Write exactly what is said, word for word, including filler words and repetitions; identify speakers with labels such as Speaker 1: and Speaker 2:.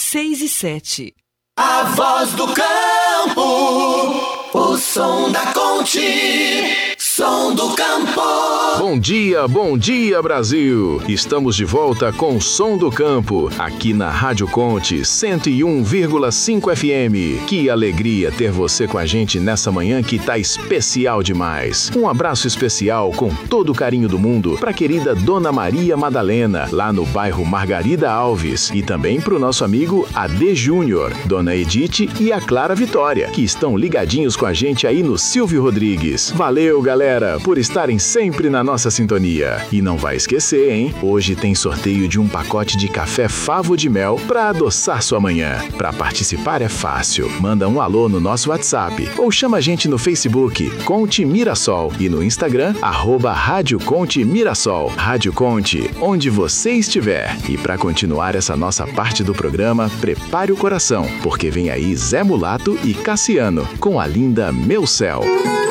Speaker 1: seis e sete.
Speaker 2: A voz do campo, o som da Conte, som do campo.
Speaker 3: Bom dia, bom dia, Brasil! Estamos de volta com o Som do Campo, aqui na Rádio Conte cento e um vírgula cinco F M. Que alegria ter você com a gente nessa manhã que tá especial demais. Um abraço especial com todo o carinho do mundo para a querida Dona Maria Madalena, lá no bairro Margarida Alves, e também para o nosso amigo A D Júnior, Dona Edith e a Clara Vitória, que estão ligadinhos com a gente aí no Silvio Rodrigues. Valeu, galera, por estarem sempre na nossa sintonia. E não vai esquecer, hein? Hoje tem sorteio de um pacote de café Favo de Mel para adoçar sua manhã. Para participar é fácil. Manda um alô no nosso WhatsApp ou chama a gente no Facebook, Conte Mirassol, e no Instagram, arroba Rádio Conte Mirassol. Rádio Conte, onde você estiver. E para continuar essa nossa parte do programa, prepare o coração, porque vem aí Zé Mulato e Cassiano com a linda Meu Céu.